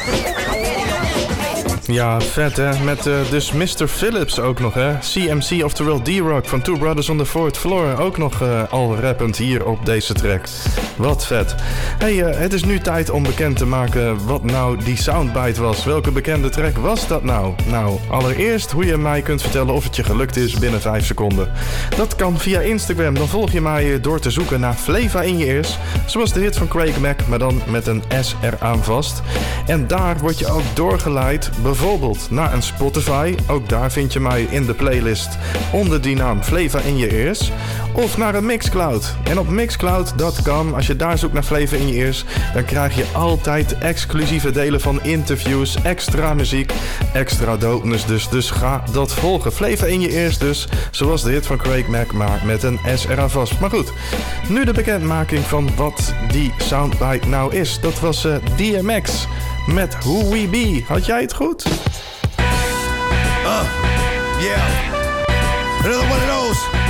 Ja, vet hè. Met dus Mr. Phillips ook nog hè. CMC, oftewel D-Rock van Two Brothers on the Fourth Floor. Ook nog al rappend hier op deze track. Wat vet. Hey, het is nu tijd om bekend te maken wat nou die soundbite was. Welke bekende track was dat nou? Nou, allereerst hoe je mij kunt vertellen of het je gelukt is binnen 5 seconden. Dat kan via Instagram. Dan volg je mij door te zoeken naar Flava in je ears. Zoals de hit van Craig Mack, maar dan met een S eraan vast. En daar word je ook doorgeleid, bijvoorbeeld naar een Spotify. Ook daar vind je mij in de playlist onder die naam Flava in je ears. Of naar een Mixcloud. En op Mixcloud.com, als je daar zoekt naar Flava in je ears, dan krijg je altijd exclusieve delen van interviews, extra muziek, extra dopeness. Dus ga dat volgen. Flava in je ears dus, zoals de hit van Craig Mack, maar met een S eraan vast. Maar goed, nu de bekendmaking van wat die soundbite nou is. Dat was DMX met Who We Be. Had jij het goed? Yeah. Another one of those.